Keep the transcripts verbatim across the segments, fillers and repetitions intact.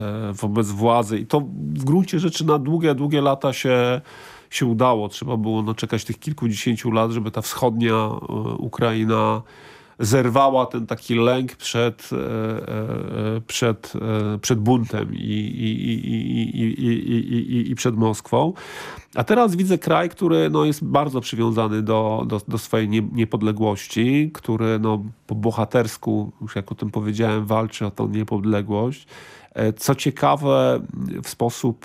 wobec władzy. I to w gruncie rzeczy na długie, długie lata się, się udało. Trzeba było no, czekać tych kilkudziesięciu lat, żeby ta wschodnia Ukraina zerwała ten taki lęk przed, przed, przed buntem i, i, i, i, i, i, i przed Moskwą. A teraz widzę kraj, który no, jest bardzo przywiązany do, do, do swojej nie, niepodległości, który no, po bohatersku, już jak o tym powiedziałem, walczy o tą niepodległość. Co ciekawe, w sposób,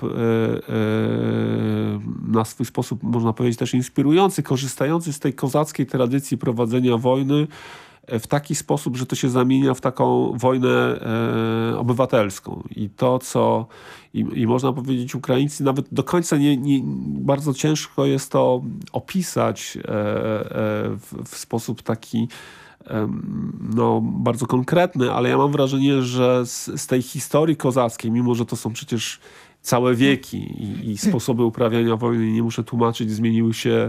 na swój sposób, można powiedzieć, też inspirujący, korzystający z tej kozackiej tradycji prowadzenia wojny w taki sposób, że to się zamienia w taką wojnę e, obywatelską. I to, co i, i można powiedzieć, Ukraińcy nawet do końca nie, nie bardzo ciężko jest to opisać e, e, w, w sposób taki e, no, bardzo konkretny, ale ja mam wrażenie, że z, z tej historii kozackiej, mimo że to są przecież całe wieki i, i sposoby uprawiania wojny, nie muszę tłumaczyć, zmieniły się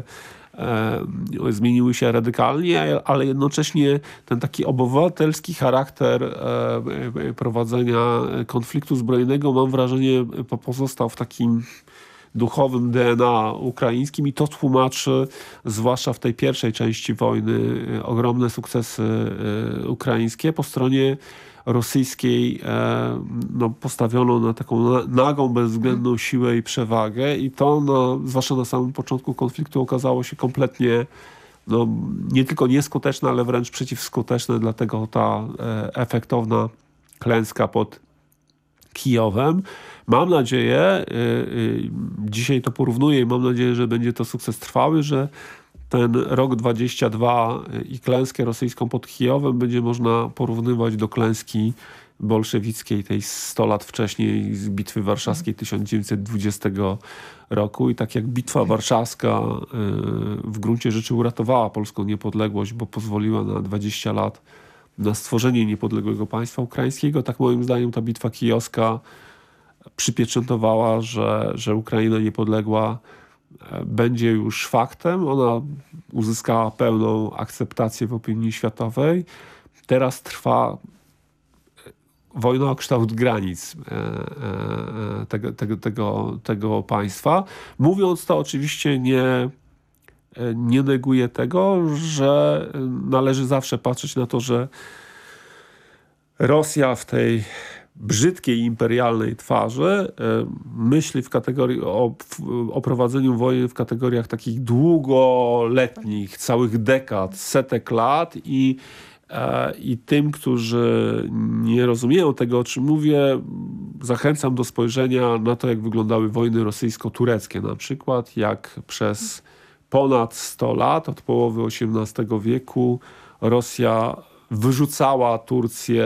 E, zmieniły się radykalnie, ale jednocześnie ten taki obywatelski charakter e, prowadzenia konfliktu zbrojnego, mam wrażenie, pozostał w takim duchowym D N A ukraińskim i to tłumaczy, zwłaszcza w tej pierwszej części wojny, ogromne sukcesy e, ukraińskie. Po stronie rosyjskiej e, no, postawiono na taką nagą, bezwzględną siłę i przewagę i to, no, zwłaszcza na samym początku konfliktu, okazało się kompletnie no, nie tylko nieskuteczne, ale wręcz przeciwskuteczne, dlatego ta e, efektowna klęska pod Kijowem. Mam nadzieję, e, e, dzisiaj to porównuję i mam nadzieję, że będzie to sukces trwały, że ten rok dwudziesty drugi i klęskę rosyjską pod Kijowem będzie można porównywać do klęski bolszewickiej, tej sto lat wcześniej z Bitwy Warszawskiej tysiąc dziewięćset dwudziestego roku. I tak jak Bitwa Warszawska w gruncie rzeczy uratowała polską niepodległość, bo pozwoliła na dwadzieścia lat na stworzenie niepodległego państwa ukraińskiego, tak moim zdaniem ta Bitwa Kijowska przypieczętowała, że, że Ukraina niepodległa będzie już faktem. Ona uzyskała pełną akceptację w opinii światowej. Teraz trwa wojna o kształt granic tego, tego, tego, tego państwa. Mówiąc to, oczywiście nie, nie neguję tego, że należy zawsze patrzeć na to, że Rosja w tej brzydkiej, imperialnej twarzy myśli w kategorii o, o prowadzeniu wojny w kategoriach takich długoletnich, całych dekad, setek lat i, e, i tym, którzy nie rozumieją tego, o czym mówię, zachęcam do spojrzenia na to, jak wyglądały wojny rosyjsko-tureckie na przykład, jak przez ponad sto lat, od połowy osiemnastego wieku Rosja wyrzucała Turcję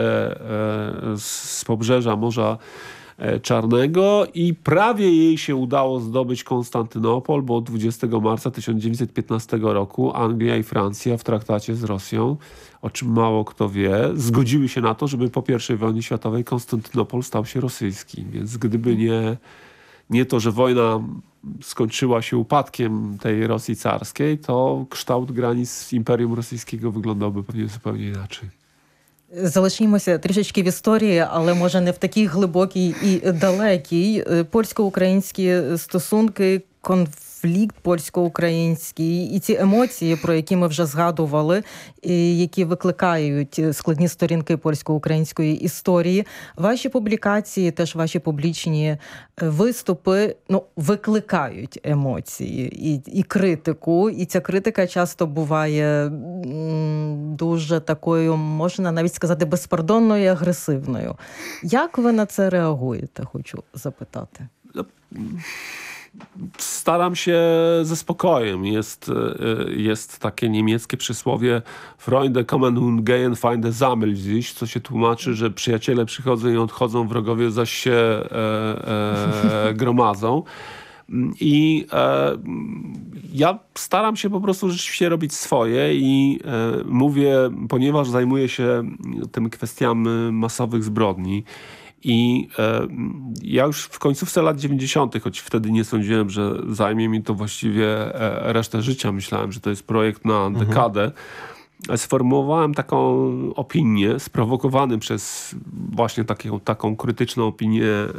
z pobrzeża Morza Czarnego i prawie jej się udało zdobyć Konstantynopol, bo dwudziestego marca tysiąc dziewięćset piętnastego roku Anglia i Francja w traktacie z Rosją, o czym mało kto wie, zgodziły się na to, żeby po pierwszej wojnie światowej Konstantynopol stał się rosyjski. Więc gdyby nie, nie to, że wojna skończyła się upadkiem tej Rosji carskiej, to kształt granic Imperium Rosyjskiego wyglądałby pewnie zupełnie inaczej. Залишимося трішечки в історії, але може не в такій глибокій і далекій. Польсько-українські стосунки, конфлікт польсько-український і ці емоції, про які ми вже згадували, і які викликають складні сторінки польсько-української історії. Ваші публікації, теж ваші публічні виступи, ну, викликають емоції і, і критику. І ця критика часто буває м, дуже такою, можна навіть сказати, безпардонною і агресивною. Як ви на це реагуєте, хочу запитати? Staram się ze spokojem. Jest, jest takie niemieckie przysłowie Freunde kommen und gehen, Feinde sammeln sich, co się tłumaczy, że przyjaciele przychodzą i odchodzą, wrogowie zaś się e, e, gromadzą. I e, ja staram się po prostu rzeczywiście robić swoje i e, mówię, ponieważ zajmuję się tymi kwestiami masowych zbrodni, i e, ja już w końcówce lat dziewięćdziesiątych, choć wtedy nie sądziłem, że zajmie mi to właściwie e, resztę życia, myślałem, że to jest projekt na dekadę, mhm. sformułowałem taką opinię, sprowokowany przez właśnie taką, taką krytyczną opinię